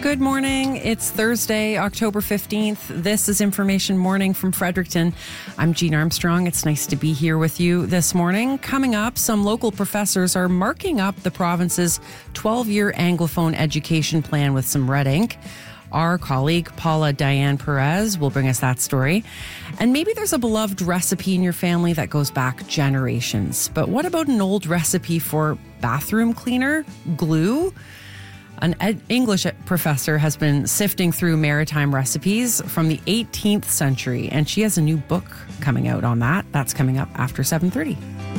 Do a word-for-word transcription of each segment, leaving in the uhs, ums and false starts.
Good morning. It's Thursday, October fifteenth. This is Information Morning from Fredericton. I'm Jean Armstrong. It's nice to be here with you this morning. Coming up, some local professors are marking up the province's twelve-year Anglophone education plan with some red ink. Our colleague, Paula Diane Perez, will bring us that story. And maybe there's a beloved recipe in your family that goes back generations. But what about an old recipe for bathroom cleaner? Glue? An ed- English professor has been sifting through maritime recipes from the eighteenth century, and she has a new book coming out on that. That's coming up after seven thirty.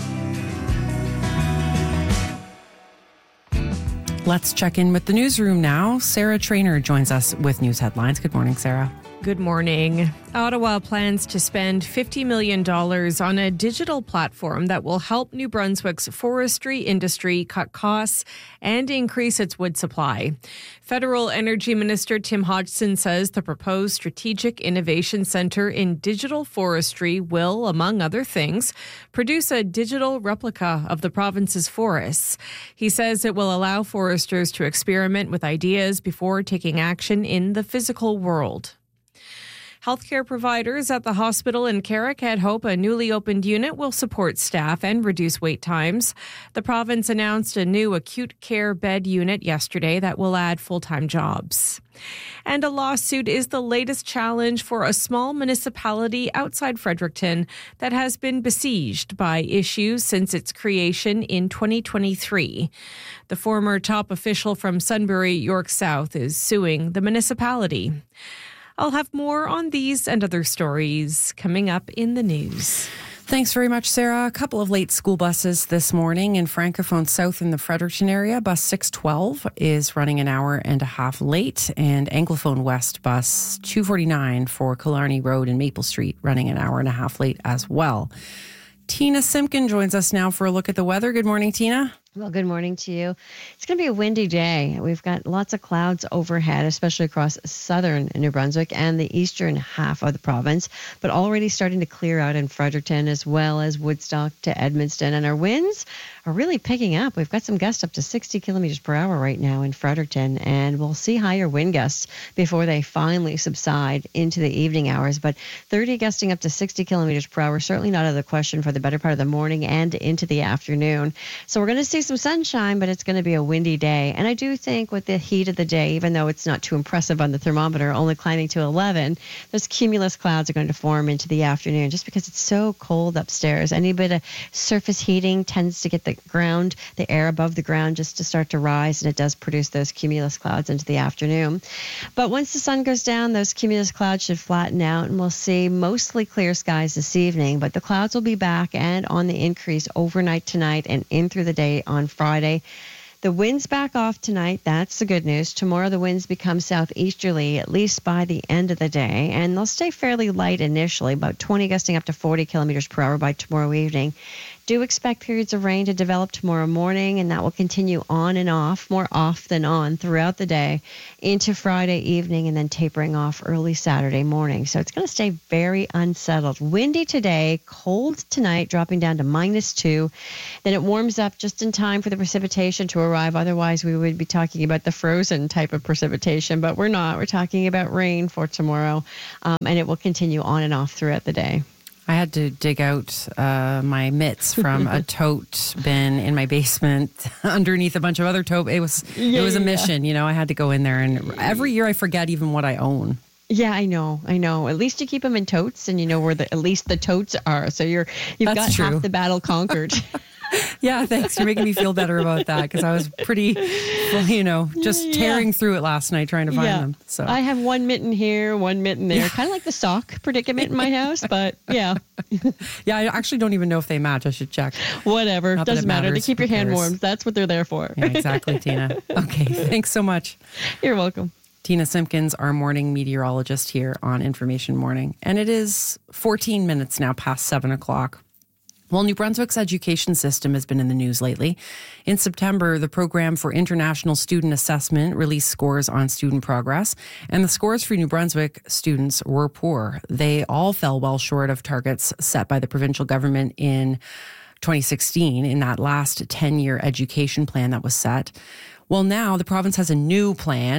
Let's check in with the newsroom now. Sarah Trainer joins us with news headlines. Good morning, Sarah. Good morning. Ottawa plans to spend fifty million dollars on a digital platform that will help New Brunswick's forestry industry cut costs and increase its wood supply. Federal Energy Minister Tim Hodgson says the proposed Strategic Innovation Centre in Digital Forestry will, among other things, produce a digital replica of the province's forests. He says it will allow foresters to experiment with ideas before taking action in the physical world. Healthcare providers at the hospital in Carrick had hope a newly opened unit will support staff and reduce wait times. The province announced a new acute care bed unit yesterday that will add full-time jobs. And a lawsuit is the latest challenge for a small municipality outside Fredericton that has been besieged by issues since its creation in twenty twenty-three. The former top official from Sunbury, York South, is suing the municipality. I'll have more on these and other stories coming up in the news. Thanks very much, Sarah. A couple of late school buses this morning in Francophone South in the Fredericton area. Bus six twelve is running an hour and a half late, and Anglophone West bus two forty-nine for Killarney Road and Maple Street running an hour and a half late as well. Tina Simpkin joins us now for a look at the weather. Good morning, Tina. Well, good morning to you. It's going to be a windy day. We've got lots of clouds overhead, especially across southern New Brunswick and the eastern half of the province, but already starting to clear out in Fredericton as well as Woodstock to Edmundston. And our winds are really picking up. We've got some gusts up to sixty kilometers per hour right now in Fredericton, and we'll see higher wind gusts before they finally subside into the evening hours. But thirty gusting up to sixty kilometers per hour, certainly not out of the question for the better part of the morning and into the afternoon. So we're going to see some sunshine, but it's going to be a windy day. And I do think with the heat of the day, even though it's not too impressive on the thermometer, only climbing to eleven, those cumulus clouds are going to form into the afternoon just because it's so cold upstairs. Any bit of surface heating tends to get the ground, the air above the ground just to start to rise, and it does produce those cumulus clouds into the afternoon. But once the sun goes down, those cumulus clouds should flatten out, and we'll see mostly clear skies this evening, but the clouds will be back and on the increase overnight tonight and in through the day on Friday. The winds back off tonight. That's the good news. Tomorrow the winds become southeasterly, at least by the end of the day, and they'll stay fairly light initially, about twenty gusting up to forty kilometers per hour by tomorrow evening. Do expect periods of rain to develop tomorrow morning, and that will continue on and off, more off than on throughout the day into Friday evening and then tapering off early Saturday morning. So it's going to stay very unsettled. Windy today, cold tonight, dropping down to minus two. Then it warms up just in time for the precipitation to arrive. Otherwise, we would be talking about the frozen type of precipitation, but we're not. We're talking about rain for tomorrow, um, and it will continue on and off throughout the day. I had to dig out uh, my mitts from a tote bin in my basement underneath a bunch of other tote. It was yeah, it was a yeah. mission, you know. I had to go in there, and every year I forget even what I own. Yeah, I know, I know. At least you keep them in totes, and you know where the at least the totes are. So you're you've That's got true. half the battle conquered. Yeah, thanks. You're making me feel better about that because I was pretty, well, you know, just tearing yeah. through it last night trying to find yeah. them. So I have one mitten here, one mitten there, kind of like the sock predicament in my house, but yeah. Yeah, I actually don't even know if they match. I should check. Whatever. Not that Doesn't it matter. They matters. keep Who your hand cares? warm. That's what they're there for. Yeah, exactly, Tina. Okay, thanks so much. You're welcome. Tina Simpkins, our morning meteorologist here on Information Morning. And it is fourteen minutes now past seven o'clock. Well, New Brunswick's education system has been in the news lately. In September, the Program for International Student Assessment released scores on student progress, and the scores for New Brunswick students were poor. They all fell well short of targets set by the provincial government in twenty sixteen in that last ten-year education plan that was set. Well, now the province has a new plan,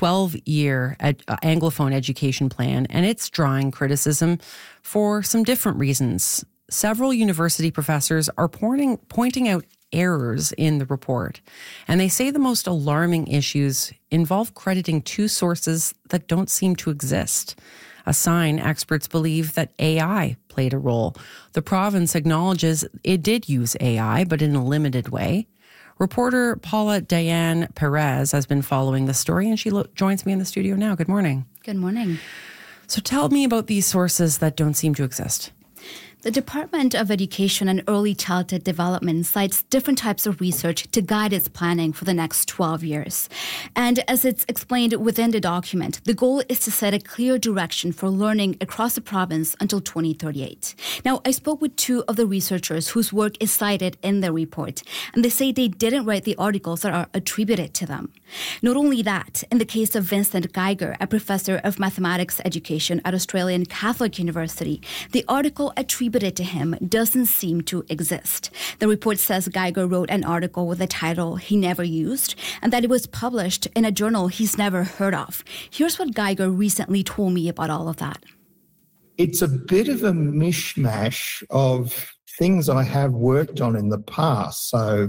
twelve-year ed- uh, Anglophone education plan, and it's drawing criticism for some different reasons. Several university professors are pointing, pointing out errors in the report, and they say the most alarming issues involve crediting two sources that don't seem to exist. A sign experts believe that A I played a role. The province acknowledges it did use A I, but in a limited way. Reporter Paula Diane Perez has been following the story, and she lo- joins me in the studio now. Good morning. Good morning. So tell me about these sources that don't seem to exist. The Department of Education and Early Childhood Development cites different types of research to guide its planning for the next twelve years. And as it's explained within the document, the goal is to set a clear direction for learning across the province until twenty thirty-eight. Now, I spoke with two of the researchers whose work is cited in the report, and they say they didn't write the articles that are attributed to them. Not only that, in the case of Vincent Geiger, a professor of mathematics education at Australian Catholic University, the article attributed to him doesn't seem to exist. The report says Geiger wrote an article with a title he never used and that it was published in a journal he's never heard of. Here's what Geiger recently told me about all of that. It's a bit of a mishmash of things I have worked on in the past. So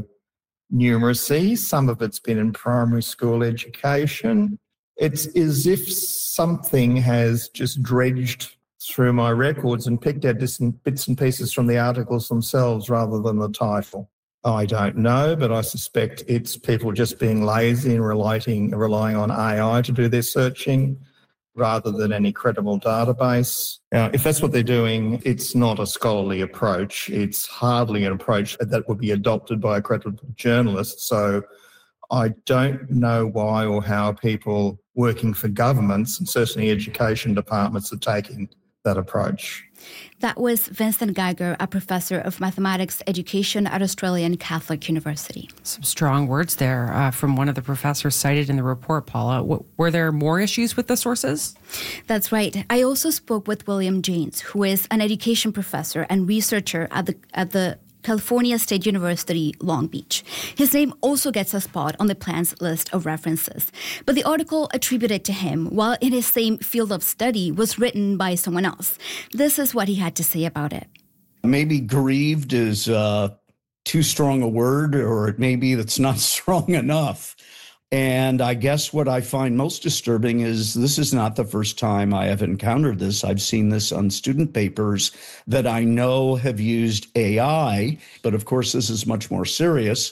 numeracy, some of it's been in primary school education. It's as if something has just dredged through my records and picked out bits and pieces from the articles themselves rather than the title. I don't know, but I suspect it's people just being lazy and relying, relying on A I to do their searching rather than any credible database. Now, if that's what they're doing, it's not a scholarly approach. It's hardly an approach that would be adopted by a credible journalist. So I don't know why or how people working for governments and certainly education departments are taking that approach. That was Vincent Geiger, a professor of mathematics education at Australian Catholic University. Some strong words there uh, from one of the professors cited in the report, Paula. W- were there more issues with the sources? That's right. I also spoke with William Janes, who is an education professor and researcher at the at the California State University, Long Beach. His name also gets a spot on the plan's list of references. But the article attributed to him, while in his same field of study, was written by someone else. This is what he had to say about it. Maybe grieved is uh, too strong a word, or it may be that's not strong enough. And I guess what I find most disturbing is this is not the first time I have encountered this. I've seen this on student papers that I know have used A I. But of course, this is much more serious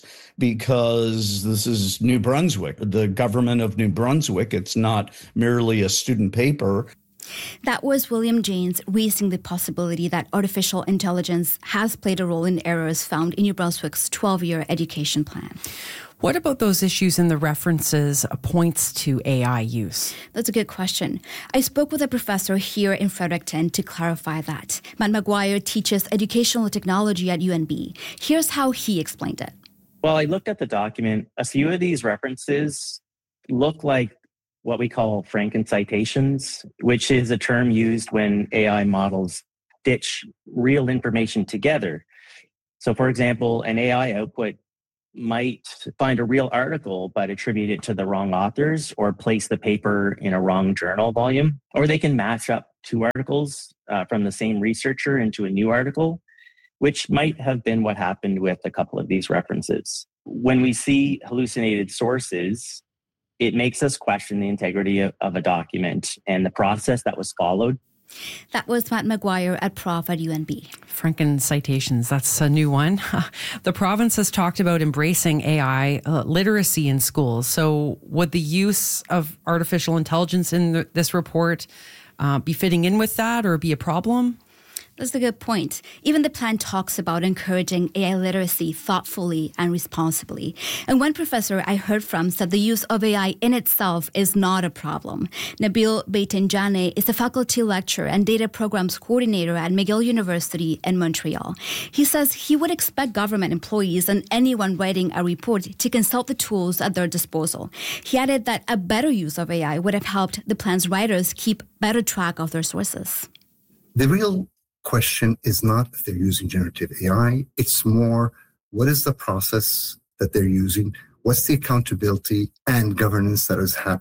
because this is New Brunswick, the government of New Brunswick. It's not merely a student paper. That was William Janes raising the possibility that artificial intelligence has played a role in errors found in New Brunswick's twelve-year education plan. What about those issues in the references points to A I use? That's a good question. I spoke with a professor here in Fredericton to clarify that. Matt McGuire teaches educational technology at U N B. Here's how he explained it. Well, I looked at the document. A few of these references look like what we call Franken citations, which is a term used when A I models stitch real information together. So, for example, an A I output might find a real article but attribute it to the wrong authors or place the paper in a wrong journal volume. Or they can match up two articles uh, from the same researcher into a new article, which might have been what happened with a couple of these references. When we see hallucinated sources, it makes us question the integrity of, of a document and the process that was followed. That was Matt McGuire at Prof at U N B. Franken citations, that's a new one. The province has talked about embracing A I uh, literacy in schools. So would the use of artificial intelligence in the, this report uh, be fitting in with that or be a problem? That's a good point. Even the plan talks about encouraging A I literacy thoughtfully and responsibly. And one professor I heard from said the use of A I in itself is not a problem. Nabil Beitinjane is a faculty lecturer and data programs coordinator at McGill University in Montreal. He says he would expect government employees and anyone writing a report to consult the tools at their disposal. He added that a better use of A I would have helped the plan's writers keep better track of their sources. The real question is not if they're using generative A I. It's more, what is the process that they're using? What's the accountability and governance that is happening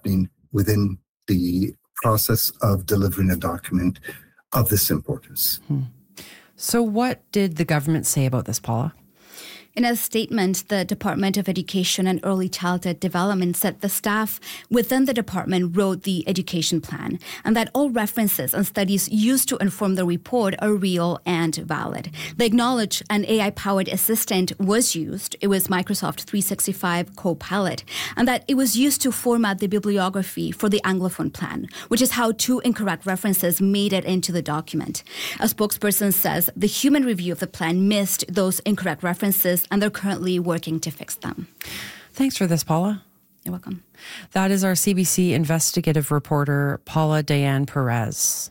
within the process of delivering a document of this importance. Hmm. So what did the government say about this, Paula? In a statement, the Department of Education and Early Childhood Development said the staff within the department wrote the education plan and that all references and studies used to inform the report are real and valid. They acknowledge an A I-powered assistant was used. It was Microsoft three sixty-five Copilot, and that it was used to format the bibliography for the Anglophone plan, which is how two incorrect references made it into the document. A spokesperson says the human review of the plan missed those incorrect references, and they're currently working to fix them. Thanks for this, Paula. You're welcome. That is our C B C investigative reporter, Paula Diane Perez.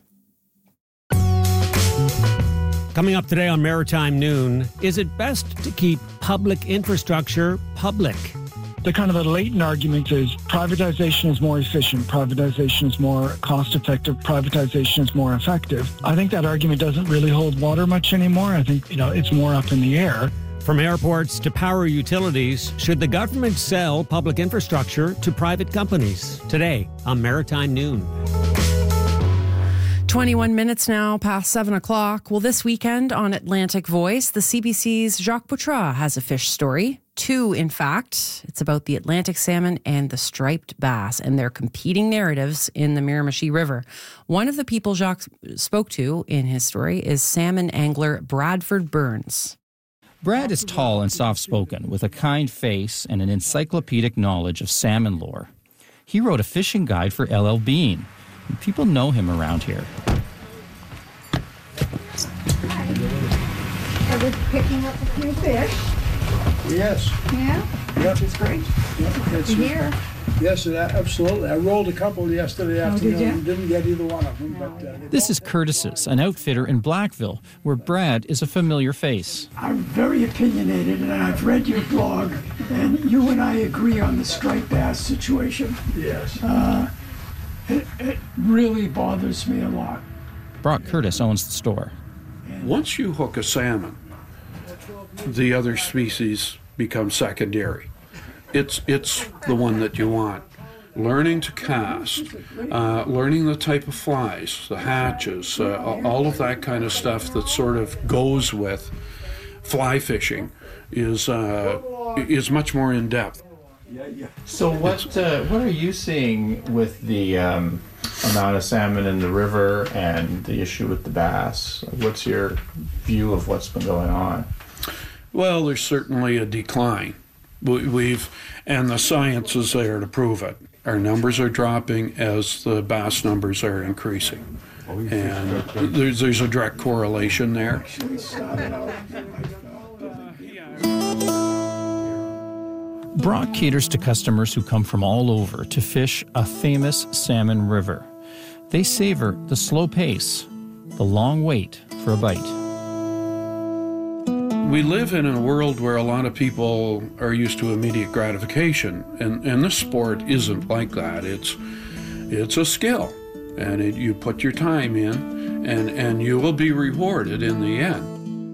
Coming up today on Maritime Noon, is it best to keep public infrastructure public? The kind of a latent argument is privatization is more efficient, privatization is more cost-effective, privatization is more effective. I think that argument doesn't really hold water much anymore. I think, you know, it's more up in the air. From airports to power utilities, should the government sell public infrastructure to private companies? Today on Maritime Noon. twenty-one minutes now past seven o'clock. Well, this weekend on Atlantic Voice, the C B C's Jacques Poitras has a fish story. Two, in fact. It's about the Atlantic salmon and the striped bass and their competing narratives in the Miramichi River. One of the people Jacques spoke to in his story is salmon angler Bradford Burns. Brad is tall and soft-spoken, with a kind face and an encyclopedic knowledge of salmon lore. He wrote a fishing guide for L L Bean, and people know him around here. I was picking up a few fish. Yes. Yeah? Yep. It's great. Yep. Good to hear. Yes, absolutely. I rolled a couple yesterday Oh, afternoon did you? and didn't get either one of them. But, uh, This is Curtis's, an outfitter in Blackville, where Brad is a familiar face. I'm very opinionated, and I've read your blog, and you and I agree on the striped bass situation. Yes. Uh, it, it really bothers me a lot. Brock Curtis owns the store. Once you hook a salmon, the other species become secondary. It's it's the one that you want. Learning to cast, uh, learning the type of flies, the hatches, uh, all of that kind of stuff that sort of goes with fly fishing is uh, is much more in depth. So what uh, what are you seeing with the um, amount of salmon in the river and the issue with the bass? What's your view of what's been going on? Well, there's certainly a decline. We've, and the science is there to prove it. Our numbers are dropping as the bass numbers are increasing. And there's, there's a direct correlation there. Brock caters to customers who come from all over to fish a famous salmon river. They savor the slow pace, the long wait for a bite. We live in a world where a lot of people are used to immediate gratification, and, and this sport isn't like that. It's it's a skill, and it, you put your time in, and, and you will be rewarded in the end.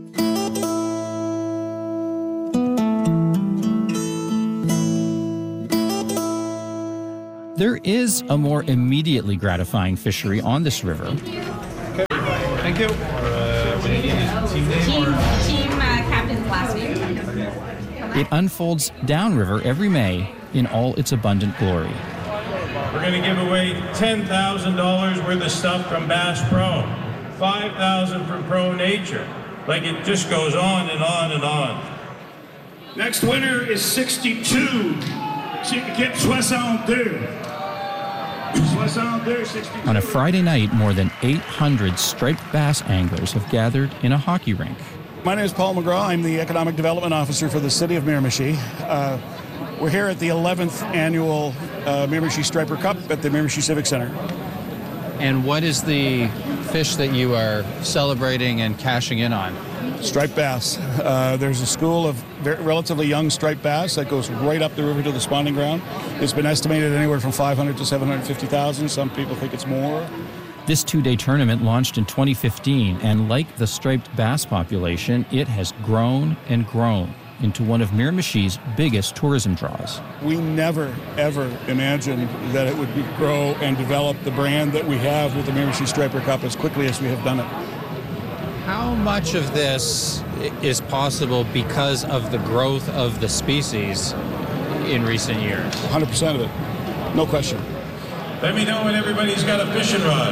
There is a more immediately gratifying fishery on this river. Okay. Thank you. Uh, team team uh, captain's last name. It unfolds downriver every May in all its abundant glory. We're going to give away ten thousand dollars worth of stuff from Bass Pro, five thousand dollars from Pro Nature. Like, it just goes on and on and on. Next winner is sixty-two. Get soixante-deux. soixante-deux, sixty-two. On a Friday night, more than eight hundred striped bass anglers have gathered in a hockey rink. My name is Paul McGraw. I'm the Economic Development Officer for the City of Miramichi. Uh, we're here at the eleventh annual uh, Miramichi Striper Cup at the Miramichi Civic Center. And what is the fish that you are celebrating and cashing in on? Striped bass. Uh, there's a school of very, relatively young striped bass that goes right up the river to the spawning ground. It's been estimated anywhere from five hundred to seven hundred fifty thousand. Some people think it's more. This two-day tournament launched in twenty fifteen, and like the striped bass population, it has grown and grown. into one of Miramichi's biggest tourism draws. We never, ever imagined that it would be, grow and develop the brand that we have with the Miramichi Striper Cup as quickly as we have done it. How much of this is possible because of the growth of the species in recent years? one hundred percent of it. No question. Let me know when everybody's got a fishing rod.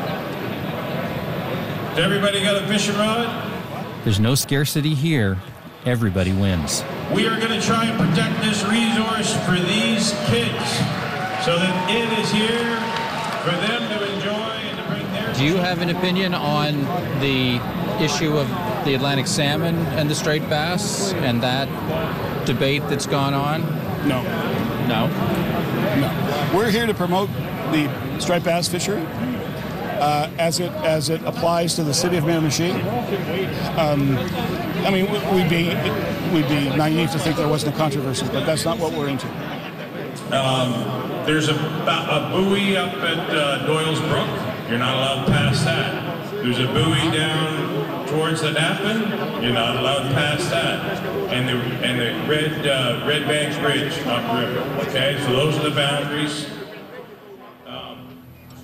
Has everybody got a fishing rod? There's no scarcity here. Everybody wins. We are going to try and protect this resource for these kids so that it is here for them to enjoy and to bring their... Do you have an opinion on the issue of the Atlantic salmon and the striped bass and that debate that's gone on? No. No? No. We're here to promote the striped bass fishery uh, as it as it applies to the city of Miramichi. Um, I mean, we'd be we'd be naive to think there wasn't a controversy, but that's not what we're into. Um, there's a, a buoy up at uh, Doyle's Brook. You're not allowed past that. There's a buoy down towards the Napan. You're not allowed past that. And the and the Red uh, Red Banks Bridge upriver. Okay, so those are the boundaries. Um,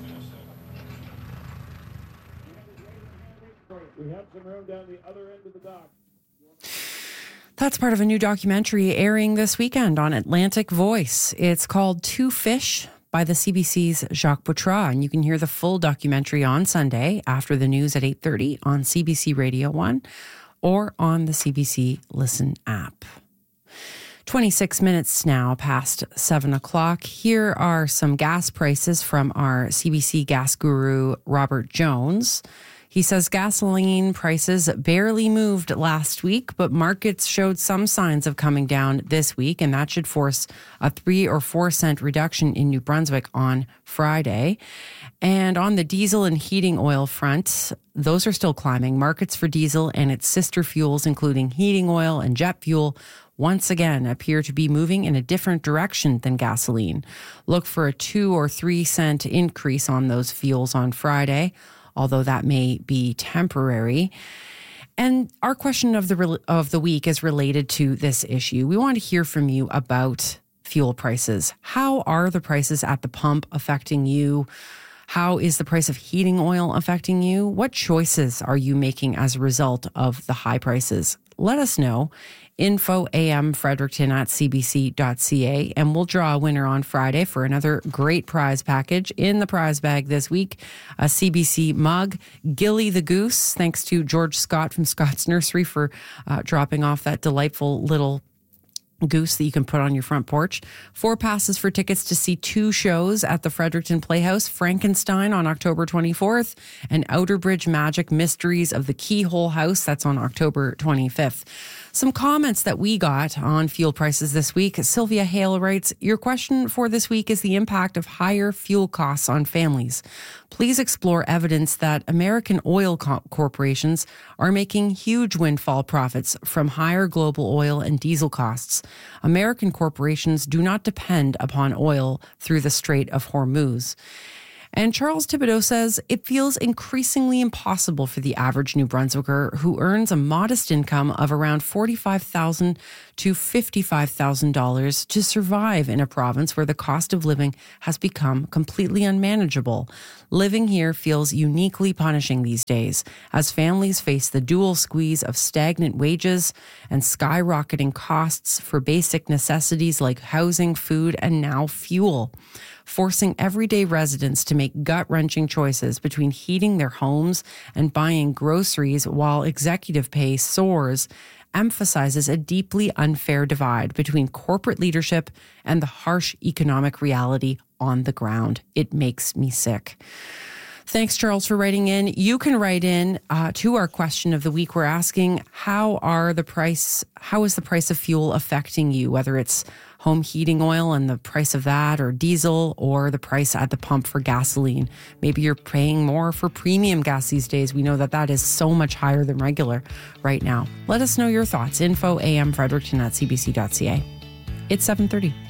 we have some room down the other end of the dock. That's part of a new documentary airing this weekend on Atlantic Voice. It's called Two Fish by the C B C's Jacques Boutrat, and you can hear the full documentary on Sunday after the news at eight thirty on C B C Radio one or on the C B C Listen app. twenty-six minutes now past seven o'clock. Here are some gas prices from our C B C gas guru, Robert Jones. He says gasoline prices barely moved last week, but markets showed some signs of coming down this week, and that should force a three or four cent reduction in New Brunswick on Friday. And on the diesel and heating oil front, those are still climbing. Markets for diesel and its sister fuels, including heating oil and jet fuel, once again appear to be moving in a different direction than gasoline. Look for a two or three cent increase on those fuels on Friday, although that may be temporary. And our question of the of the week is related to this issue. We want to hear from you about fuel prices. How are the prices at the pump affecting you? How is the price of heating oil affecting you? What choices are you making as a result of the high prices? Let us know. Info A M Fredericton at c b c dot c a, and we'll draw a winner on Friday for another great prize package. In the prize bag this week, a C B C mug, Gilly the Goose, thanks to George Scott from Scott's Nursery for uh, dropping off that delightful little goose that you can put on your front porch. Four passes for tickets to see two shows at the Fredericton Playhouse, Frankenstein on October twenty-fourth and Outerbridge Magic Mysteries of the Keyhole House, that's on October twenty-fifth. Some comments that we got on fuel prices this week. Sylvia Hale writes, your question for this week is the impact of higher fuel costs on families. Please explore evidence that American oil co- corporations are making huge windfall profits from higher global oil and diesel costs. American corporations do not depend upon oil through the Strait of Hormuz. And Charles Thibodeau says it feels increasingly impossible for the average New Brunswicker who earns a modest income of around forty-five thousand dollars to fifty-five thousand dollars to survive in a province where the cost of living has become completely unmanageable. Living here feels uniquely punishing these days as families face the dual squeeze of stagnant wages and skyrocketing costs for basic necessities like housing, food, and now fuel, forcing everyday residents to make gut-wrenching choices between heating their homes and buying groceries while executive pay soars, emphasizes a deeply unfair divide between corporate leadership and the harsh economic reality on the ground. It makes me sick. Thanks, Charles, for writing in. You can write in uh, to our question of the week. We're asking, how are the price, how is the price of fuel affecting you, whether it's home heating oil and the price of that, or diesel, or the price at the pump for gasoline? Maybe you're paying more for premium gas these days. We know that that is so much higher than regular right now. Let us know your thoughts. Info A M Fredericton at c b c dot c a. It's seven thirty.